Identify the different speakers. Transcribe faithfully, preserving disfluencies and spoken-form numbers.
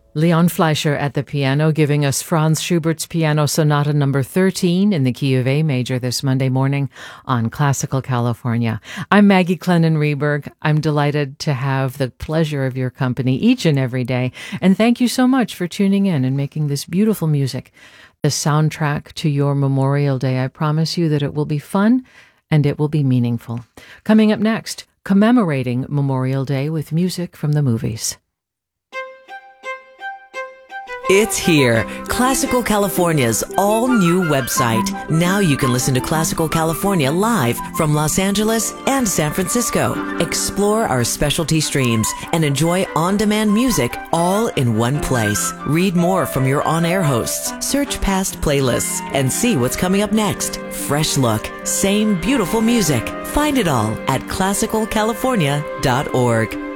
Speaker 1: Leon Fleischer at the piano, giving us Franz Schubert's Piano Sonata number thirteen in the key of A major this Monday morning on Classical California. I'm Maggie Clennon-Reberg. I'm delighted to have the pleasure of your company each and every day. And thank you so much for tuning in and making this beautiful music the soundtrack to your Memorial Day. I promise you that it will be fun and it will be meaningful. Coming up next, commemorating Memorial Day with music from the movies.
Speaker 2: It's here, Classical California's all-new website. Now you can listen to Classical California live from Los Angeles and San Francisco. Explore our specialty streams and enjoy on-demand music all in one place. Read more from your on-air hosts, search past playlists, and see what's coming up next. Fresh look, same beautiful music. Find it all at classical california dot org.